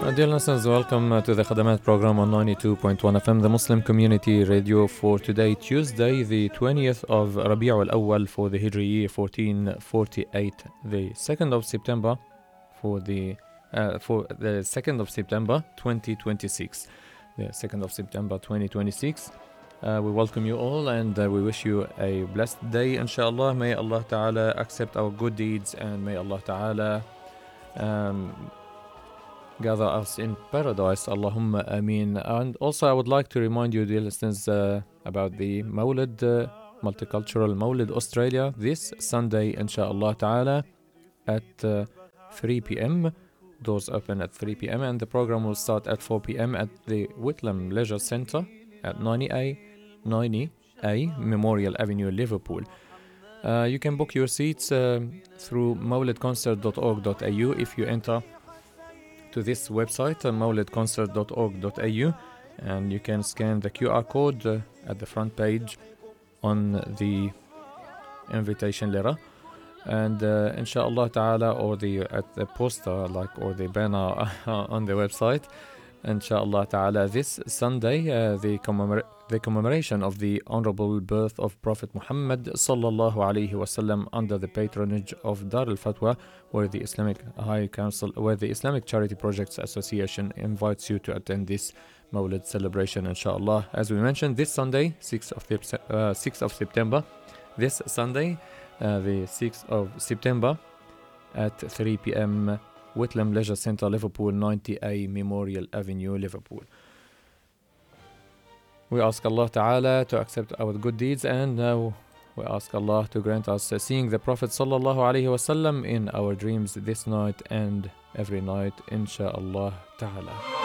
Dear listeners, welcome to the Khadamat program on 92.1 FM, the Muslim Community Radio, for today, Tuesday, the 20th of Rabi'ul Awwal for the Hijri year 1448, the 2nd of September for the 2nd of September 2026. The 2nd of September 2026. We welcome you all and we wish you a blessed day, inshallah. May Allah Ta'ala accept our good deeds and may Allah Ta'ala gather us in paradise. Allahumma ameen. And also I would like to remind you, dear listeners, about the Mawlid, Multicultural Mawlid Australia, this Sunday, inshallah ta'ala, at 3 p.m. Doors open at 3 p.m. and the program will start at 4 p.m. at the Whitlam Leisure Centre at 90A Memorial Avenue, Liverpool. You can book your seats through mawlidconcert.org.au if you enter to this website, mawlidconcert.org.au, and you can scan the QR code at the front page on the invitation letter, and inshallah ta'ala, or at the poster or the banner on the website, inshallah ta'ala, this Sunday, the commemoration of the honorable birth of Prophet Muhammad sallallahu alaihi wasallam under the patronage of Dar al-Fatwa, where the Islamic High Council, where the Islamic Charity Projects Association invites you to attend this Mawlid celebration, inshallah. As we mentioned, this Sunday, 6th of September, this Sunday, the 6th of September at 3 p.m. Whitlam Leisure Centre, Liverpool, 90A Memorial Avenue, Liverpool. We ask Allah Ta'ala to accept our good deeds, and now we ask Allah to grant us seeing the Prophet Sallallahu Alaihi Wasallam in our dreams this night and every night, insha'Allah Ta'ala.